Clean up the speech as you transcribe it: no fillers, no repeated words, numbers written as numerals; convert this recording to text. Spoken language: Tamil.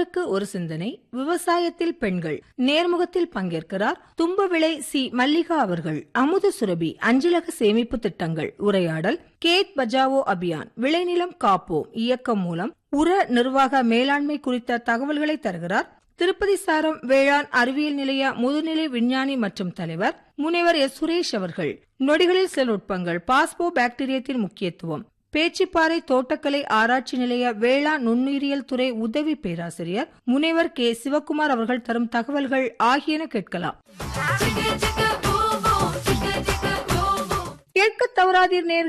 உழவருக்கு ஒரு சிந்தனை, விவசாயத்தில் பெண்கள் நேர்முகத்தில் பங்கேற்கிறார் தும்பவிளை சி மல்லிகா அவர்கள். அமுத சுரபி அஞ்சலக சேமிப்பு திட்டங்கள் உரையாடல். கேத் பஜாவோ அபியான் விளைநிலம் காப்போம் இயக்கம் மூலம் உர நிர்வாக மேலாண்மை குறித்த தகவல்களை தருகிறார் திருப்பதி சாரம் வேளாண் அறிவியல் நிலைய முதுநிலை விஞ்ஞானி மற்றும் தலைவர் முனைவர் எஸ் சுரேஷ் அவர்கள். நொடிகளில் சில நுட்பங்கள். பாஸ்போ பாக்டீரியத்தின் முக்கியத்துவம். பேச்சிப்பாறை தோட்டக்கலை ஆராய்ச்சி நிலைய வேளாண் நுண்ணுயிரியல் துறை உதவி பேராசிரியர் முனைவர் கே சிவக்குமார் அவர்கள் தரும் தகவல்கள் ஆகியன கேட்கலாம். கேட்க தவறாதீர் நேயர்களே.